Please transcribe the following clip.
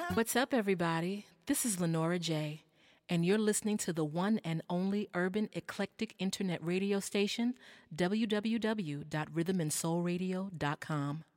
What's up, everybody? This is Lenora J., and you're listening to the one and only urban eclectic internet radio station, www.rhythmandsoulradio.com.